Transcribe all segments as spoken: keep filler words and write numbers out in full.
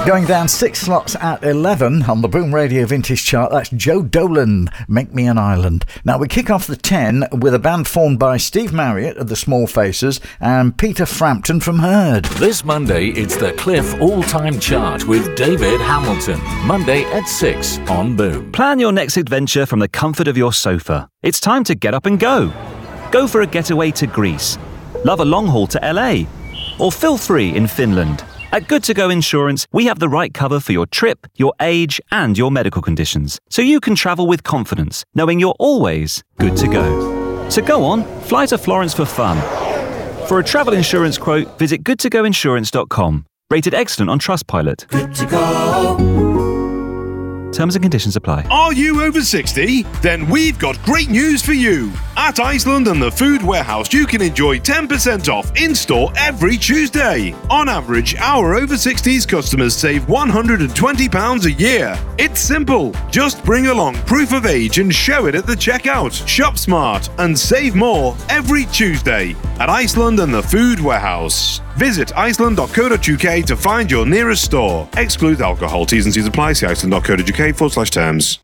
Going down six slots at eleven on the Boom Radio Vintage Chart, that's Joe Dolan, Make Me an Island. Now we kick off the ten with a band formed by Steve Marriott of the Small Faces and Peter Frampton from Herd. This Monday, it's the Cliff All-Time Chart with David Hamilton. Monday at six on Boom. Plan your next adventure from the comfort of your sofa. It's time to get up and go. Go for a getaway to Greece. Love a long haul to L A. Or feel free in Finland. At Good To Go Insurance, we have the right cover for your trip, your age, and your medical conditions, so you can travel with confidence, knowing you're always good to go. So go on, fly to Florence for fun. For a travel insurance quote, visit good to go insurance dot com. Rated excellent on Trustpilot. Good to go. Terms and conditions apply. Are you over sixty? Then we've got great news for you. At Iceland and the Food Warehouse, you can enjoy ten percent off in-store every Tuesday. On average, our over sixties customers save one hundred twenty pounds a year. It's simple. Just bring along proof of age and show it at the checkout. Shop smart and save more every Tuesday at Iceland and the Food Warehouse. Visit iceland dot co dot uk to find your nearest store. Exclude alcohol. T's and C's apply. See iceland dot co dot uk forward slash terms.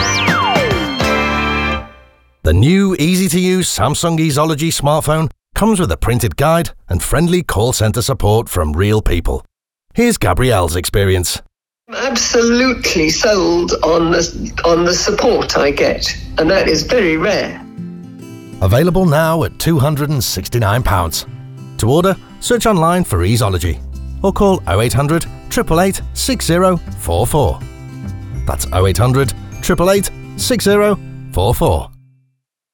The new easy-to-use Samsung Easology smartphone comes with a printed guide and friendly call centre support from real people. Here's Gabrielle's experience. Absolutely sold on the, on the support I get, and that is very rare. Available now at two hundred sixty-nine pounds. To order, search online for Easology or call oh eight hundred, eight eight eight, six oh four four. That's oh eight hundred, eight eight eight, six oh four four.